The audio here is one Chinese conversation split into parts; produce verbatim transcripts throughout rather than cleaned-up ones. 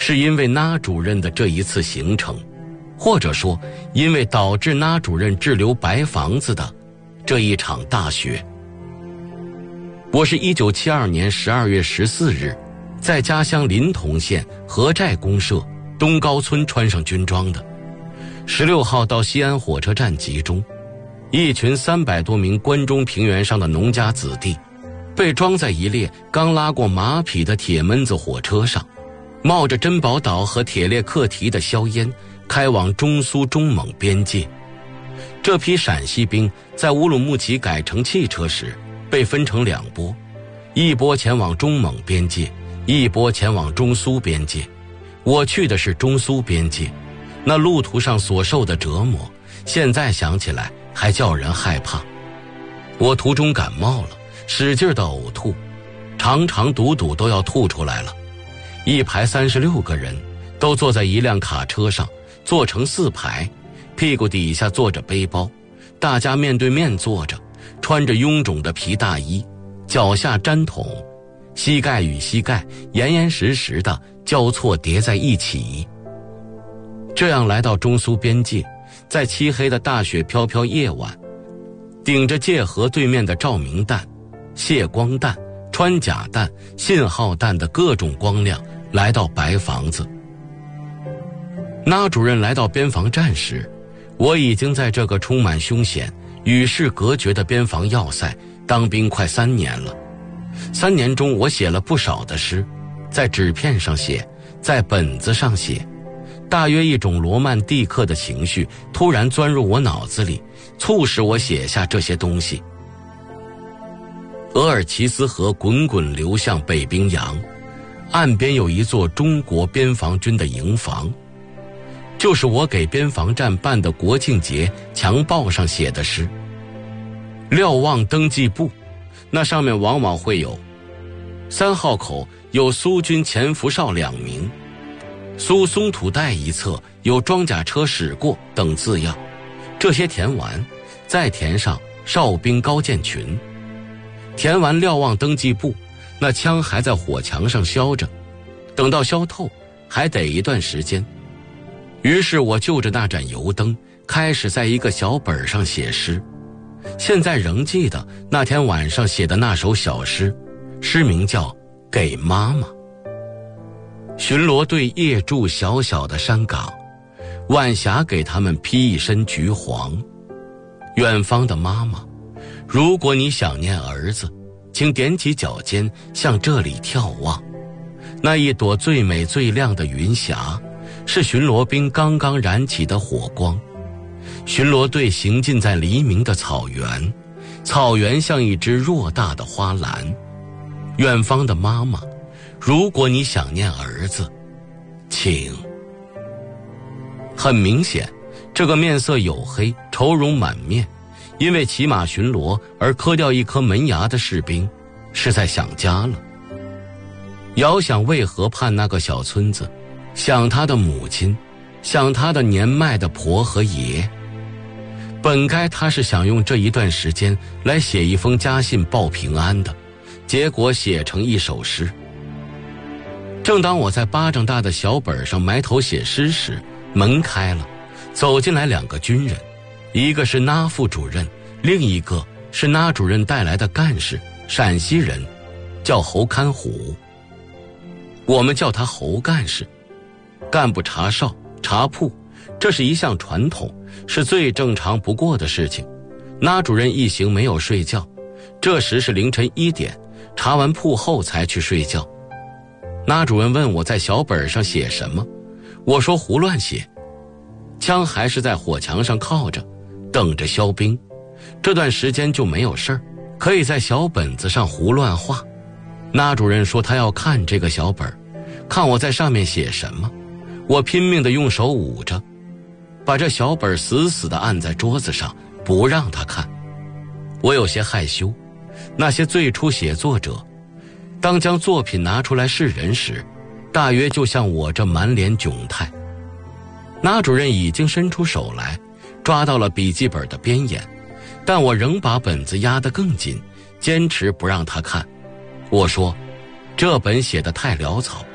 是因为那主任的这一次行程，或者说因为导致那主任滞留白房子的这一场大雪。我是一九七二年十二月十四日在家乡临潼县河寨公社东高村穿上军装的，十六号到西安火车站集中，一群三百多名关中平原上的农家子弟被装在一列刚拉过马匹的铁闷子火车上，冒着珍宝岛和铁列克提的硝烟开往中苏中蒙边界。这批陕西兵在乌鲁木齐改乘汽车时被分成两波，一波前往中蒙边界，一波前往中苏边界。我去的是中苏边界，那路途上所受的折磨，现在想起来还叫人害怕。我途中感冒了，使劲地呕吐，长长堵堵都要吐出来了。一排三十六个人都坐在一辆卡车上，坐成四排，屁股底下坐着背包，大家面对面坐着，穿着臃肿的皮大衣，脚下毡筒，膝盖与膝盖严严实实的交错叠在一起。这样来到中苏边界，在漆黑的大雪飘飘夜晚，顶着界河对面的照明弹、泄光弹、穿甲弹、信号弹的各种光亮，来到白房子。那主任来到边防站时，我已经在这个充满凶险、与世隔绝的边防要塞当兵快三年了。三年中我写了不少的诗，在纸片上写，在本子上写，大约一种罗曼蒂克的情绪突然钻入我脑子里，促使我写下这些东西。额尔齐斯河滚滚流向北冰洋，岸边有一座中国边防军的营房，就是我给边防站办的国庆节墙报上写的诗。瞭望登记簿，那上面往往会有三号口有苏军潜伏哨两名，苏松土带一侧有装甲车驶过等字样。这些填完，再填上哨兵高建群。填完瞭望登记簿，那枪还在火墙上烧着，等到烧透还得一段时间。于是我就着那盏油灯，开始在一个小本上写诗。现在仍记得那天晚上写的那首小诗，诗名叫《给妈妈》。巡逻队夜驻小小的山岗，晚霞给他们披一身橘黄。远方的妈妈，如果你想念儿子，请踮起脚尖向这里眺望。那一朵最美最亮的云霞，是巡逻兵刚刚燃起的火光。巡逻队行进在黎明的草原，草原像一只偌大的花篮。远方的妈妈，如果你想念儿子，请。很明显，这个面色黝黑、愁容满面，因为骑马巡逻而磕掉一颗门牙的士兵，是在想家了。遥想渭河畔那个小村子，想他的母亲，想他的年迈的婆和爷。本该他是想用这一段时间来写一封家信报平安的，结果写成一首诗。正当我在巴掌大的小本上埋头写诗时，门开了，走进来两个军人，一个是那副主任，另一个是那主任带来的干事，陕西人，叫侯看虎。我们叫他侯干事。干部查哨查铺，这是一项传统，是最正常不过的事情。那主任一行没有睡觉，这时是凌晨一点，查完铺后才去睡觉。那主任问我在小本上写什么，我说胡乱写。枪还是在火墙上靠着，等着消兵。这段时间就没有事儿，可以在小本子上胡乱画。那主任说他要看这个小本，看我在上面写什么。我拼命地用手捂着，把这小本死死地按在桌子上，不让他看。我有些害羞，那些最初写作者，当将作品拿出来示人时，大约就像我这满脸窘态。那主任已经伸出手来，抓到了笔记本的边沿，但我仍把本子压得更紧，坚持不让他看。我说，这本写得太潦草，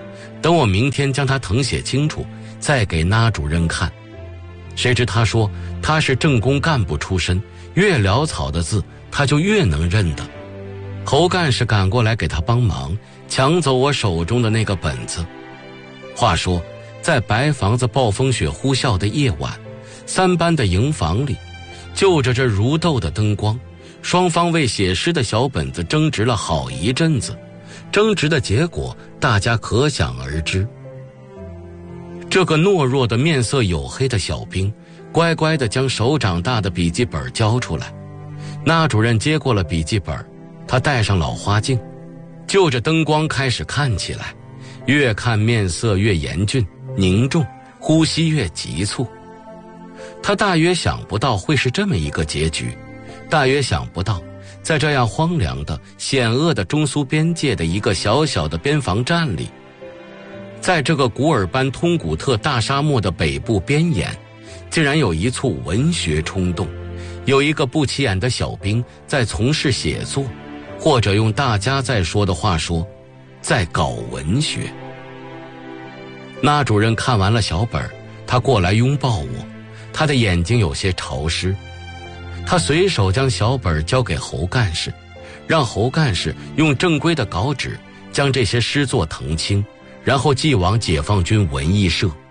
等我明天将它誊写清楚，再给那主任看。谁知他说他是政工干部出身，越潦草的字他就越能认得。侯干事赶过来给他帮忙，抢走我手中的那个本子。话说在白房子暴风雪呼啸的夜晚，三班的营房里就着这如豆的灯光，双方为写诗的小本子争执了好一阵子，争执的结果大家可想而知。这个懦弱的面色黝黑的小兵乖乖地将手掌大的笔记本交出来。那主任接过了笔记本，他戴上老花镜，就着灯光开始看起来，越看面色越严峻凝重，呼吸越急促。他大约想不到会是这么一个结局，大约想不到在这样荒凉的险恶的中苏边界的一个小小的边防站里，在这个古尔班通古特大沙漠的北部边沿，竟然有一簇文学冲动，有一个不起眼的小兵在从事写作，或者用大家在说的话说，在搞文学。那主任看完了小本，他过来拥抱我，他的眼睛有些潮湿。他随手将小本交给侯干事，让侯干事用正规的稿纸将这些诗作誊清，然后寄往解放军文艺社。